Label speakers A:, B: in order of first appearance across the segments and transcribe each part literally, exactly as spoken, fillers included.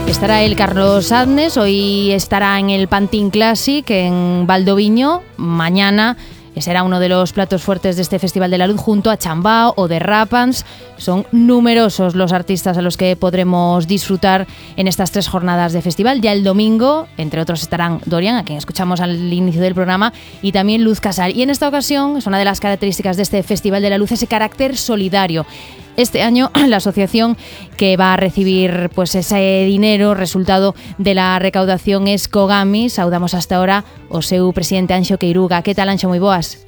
A: Estará el Carlos Adnes, hoy estará en el Pantin Classic en Valdoviño, mañana será uno de los platos fuertes de este Festival de la Luz junto a Chambao o The Rapans. Son numerosos los artistas a los que podremos disfrutar en estas tres jornadas de festival. Ya el domingo, entre otros, estarán Dorian, a quien escuchamos al inicio del programa, y también Luz Casal. Y en esta ocasión es una de las características de este Festival de la Luz ese carácter solidario. Este año la asociación que va a recibir pues ese dinero resultado de la recaudación es Cogami. Saudamos hasta ahora o seu presidente Anxo Queiruga. Que tal, Anxo? Moi boas.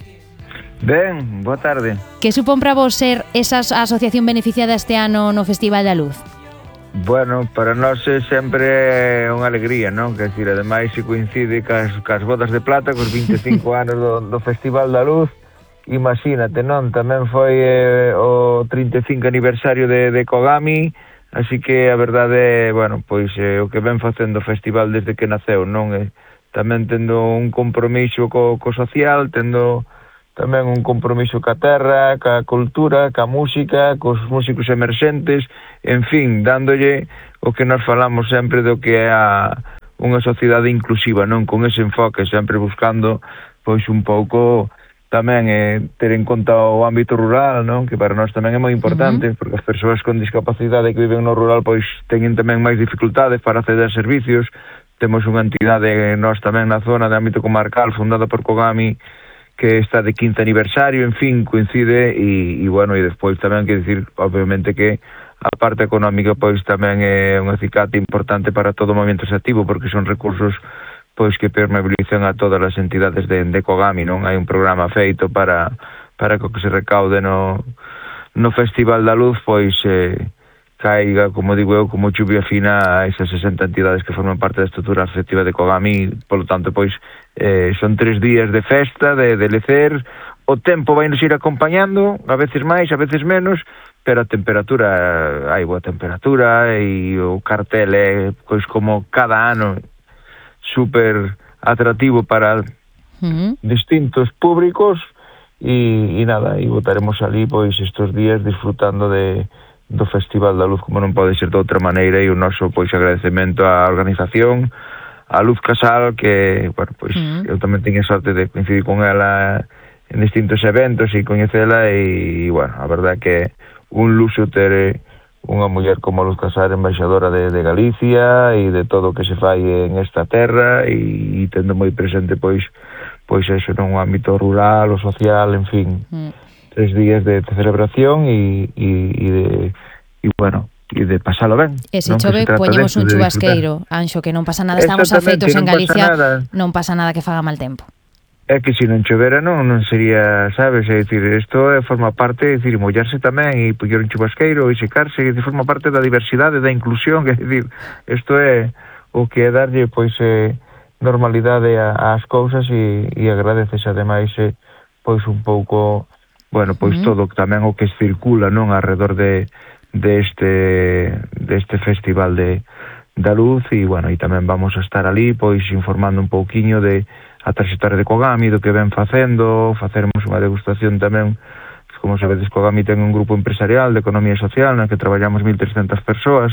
B: Ben, boa tarde.
A: Que supón para vos ser esa asociación beneficiada este ano no Festival da Luz?
B: Bueno, para nós é sempre unha alegría, non? Que decir, ademais se coincide cas, cas bodas de plata, cos vinte e cinco anos do, do Festival da Luz. Imagínate, non? Tamén foi eh, o trinta e cinco aniversario de, de Cogami, así que a verdade é, bueno, pois eh, o que ven facendo o festival desde que naceu, non? Eh, tamén tendo un compromiso co, co social, tendo tamén un compromiso ca terra, ca cultura, ca música, cos músicos emerxentes, en fin, dándolle o que nós falamos sempre do que é a, unha sociedade inclusiva, non? Con ese enfoque, sempre buscando, pois, un pouco tamén eh, ter en conta o ámbito rural, non? Que para nós tamén é moi importante, uh-huh. porque as persoas con discapacidade que viven no rural pois teñen tamén máis dificultades para acceder a servicios. Temos unha entidade nós tamén na zona de ámbito comarcal fundada por Cogami que está de quince aniversario, en fin, coincide e, e bueno, e despois tamén que dicir, obviamente, que a parte económica pois tamén é un acicate importante para todo o movimento activo, porque son recursos pois que permeabilizan a todas as entidades de, de Cogami, non? Hai un programa feito para para que o que se recaude no, no Festival da Luz, pois eh, caiga, como digo eu, como chuvia fina a esas sesenta entidades que forman parte da estrutura afectiva de Cogami. Polo tanto, pois, eh, son tres días de festa, de, de lecer, o tempo vai nos ir acompañando, a veces máis, a veces menos, pero a temperatura, hai boa temperatura, e o cartel é, pois, como cada ano, super atractivo para uh-huh. distintos públicos e, e nada, e votaremos ali pois estes días disfrutando de, do Festival da Luz como non pode ser de outra maneira, e o noso pois agradecemento á organización, a Luz Casal, que, bueno, pois uh-huh. eu tamén teño sorte de coincidir con ela en distintos eventos e coñecela, e, bueno, a verdade que é un luxo ter unha muller como Luz Casal, embaixadora de, de Galicia e de todo o que se fai en esta terra, e, e tendo moi presente pois pois eso, non, o ámbito rural, o social, en fin, mm. tres días de, de celebración e, e, e de e bueno, e de pasalo ben.
A: E se chove, poñemos un chubasqueiro, Anxo, que non pasa nada, estamos afeitos en Galicia, non pasa nada que faga mal tempo.
B: É que se non chovera non, non sería, sabes, é dicir, isto é, forma parte, é dicir, mollarse tamén e poñer un chubasqueiro e secarse, é dicir, forma parte da diversidade, da inclusión, é dicir, isto é o que é darlle, pois, eh, normalidade ás cousas e, e agradeces ademais, eh, pois, un pouco, bueno, pois uh-huh. todo tamén o que circula, non, alrededor de, de este, de este Festival de, da Luz, e, bueno, e tamén vamos a estar ali, pois, informando un pouquiño de a traxectoria de Cogami, do que ven facendo, faceremos unha degustación tamén, como sabedes, Cogami ten un grupo empresarial de economía social na que traballamos mil trescentas persoas,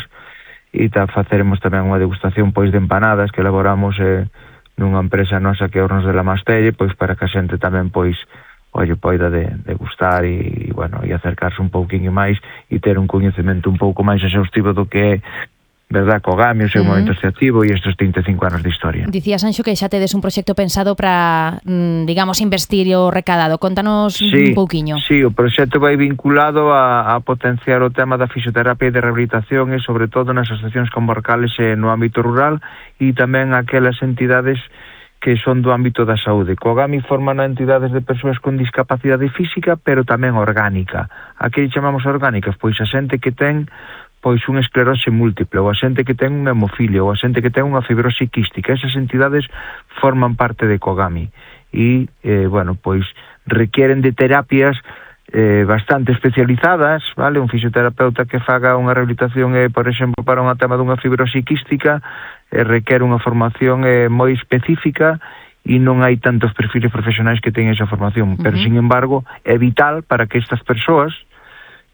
B: e ta, faceremos tamén unha degustación pois de empanadas que elaboramos eh, nunha empresa nosa que é Hornos de la Mastelle, pois para que a xente tamén pois oye, poida de, de gustar e, bueno, e acercarse un pouquinho máis e ter un coñecemento un pouco máis exhaustivo do que é, verdad, Cogami, o seu uh-huh. momento asociativo e estes trinta e cinco anos de historia.
A: Dicías, Anxo, que xa tedes un proxecto pensado para, digamos, investir o recadado. Contanos sí, un pouquiño.
B: Sí, o proxecto vai vinculado a, a potenciar o tema da fisioterapia e de rehabilitación e, sobre todo, nas asociacións comarcales e no ámbito rural e tamén aquelas entidades que son do ámbito da saúde. Cogami forman a entidades de persoas con discapacidade física, pero tamén orgánica. A que chamamos orgánicas? Pois a xente que ten pois unha esclerose múltiple, ou a xente que ten unha hemofilia, ou a xente que ten unha fibrose quística. Esas entidades forman parte de Cogami e, eh, bueno, pois requieren de terapias eh, bastante especializadas, vale? Un fisioterapeuta que faga unha rehabilitación, eh, por exemplo, para un tema dunha fibrose quística, eh, requer unha formación eh, moi específica e non hai tantos perfiles profesionais que teñen esa formación, uh-huh. pero, sin embargo, é vital para que estas persoas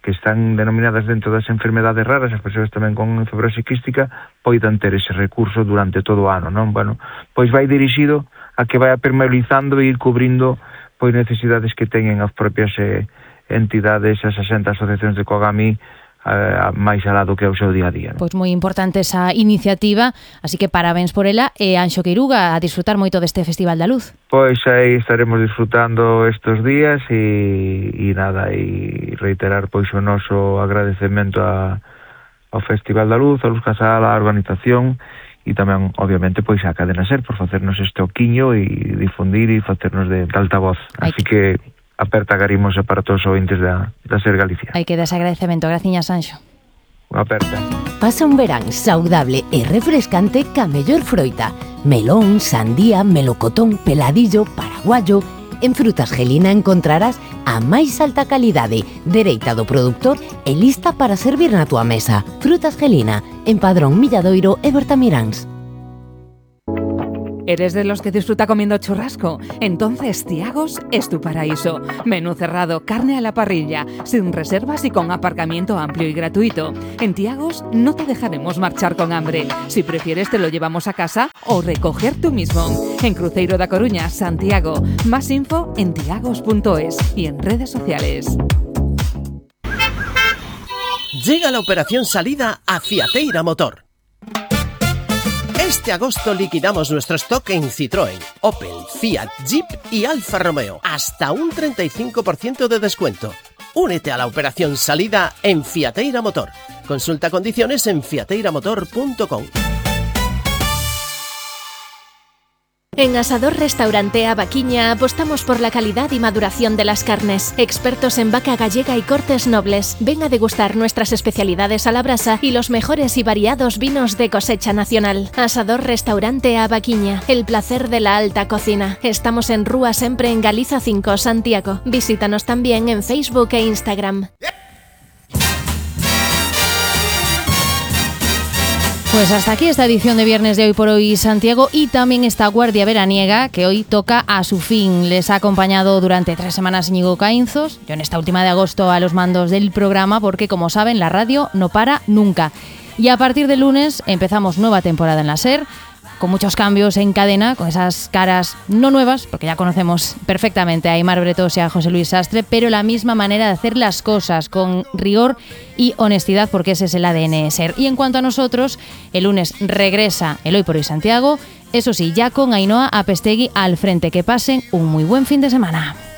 B: que están denominadas dentro das enfermedades raras, as persoas tamén con fibrosis quística poidan ter ese recurso durante todo o ano, non? Bueno, pois vai dirixido a que vai permeabilizando e ir cubrindo pois necesidades que teñen as propias eh, entidades, as sesenta asociacións de Kogami, a, a máis alá do que é o seu día a día, non?
A: Pois moi importante esa iniciativa, así que parabéns por ela, e Anxo Queiruga, a disfrutar moito deste Festival da Luz.
B: Pois aí estaremos disfrutando estes días e, e nada, e reiterar pois o noso agradecemento a, ao Festival da Luz, a Luz Casal, a organización e tamén, obviamente, pois a Cadena Ser por facernos este oquiño e difundir e facernos de, de altavoz. Así que aperta garimos para todos os ointes da, da Ser Galicia.
A: Hai que dar ese agradecemento. Graciñas, Anxo.
B: Unha aperta.
C: Pasa un verán saudable e refrescante ca mellor froita. Melón, sandía, melocotón, peladillo, paraguayo. En Frutas Gelina encontrarás a máis alta calidade, dereita do produtor e lista para servir na túa mesa. Frutas Gelina, en Padrón, Milladoiro e Bertamiráns.
D: ¿Eres de los que disfruta comiendo churrasco? Entonces Tiagos es tu paraíso. Menú cerrado, carne a la parrilla, sin reservas y con aparcamiento amplio y gratuito. En Tiagos no te dejaremos marchar con hambre. Si prefieres te lo llevamos a casa o recoger tú mismo. En Cruzeiro da Coruña, Santiago. Más info en tiagos punto es y en redes sociales.
E: Llega la operación salida a Fiateira Motor. Este agosto liquidamos nuestro stock en Citroën, Opel, Fiat, Jeep y Alfa Romeo. Hasta un treinta y cinco por ciento de descuento. Únete a la operación salida en Fiateira Motor. Consulta condiciones en fiateira motor punto com.
F: En Asador Restaurante A Vaquiña apostamos por la calidad y maduración de las carnes. Expertos en vaca gallega y cortes nobles. Ven a degustar nuestras especialidades a la brasa y los mejores y variados vinos de cosecha nacional. Asador Restaurante A Vaquiña. El placer de la alta cocina. Estamos en Rúa Sempre en Galiza cinco, Santiago. Visítanos también en Facebook e Instagram.
A: Pues hasta aquí esta edición de Viernes de Hoy por Hoy Santiago y también esta guardia veraniega que hoy toca a su fin. Les ha acompañado durante tres semanas Íñigo Caínzos, yo en esta última de agosto a los mandos del programa porque, como saben, la radio no para nunca. Y a partir del lunes empezamos nueva temporada en la SER, con muchos cambios en cadena, con esas caras no nuevas, porque ya conocemos perfectamente a Aimar Bretos y a José Luis Sastre, pero la misma manera de hacer las cosas, con rigor y honestidad, porque ese es el A D N de SER. Y en cuanto a nosotros, el lunes regresa el Hoy por Hoy Santiago, eso sí, ya con Ainhoa Apestegui al frente. Que pasen un muy buen fin de semana.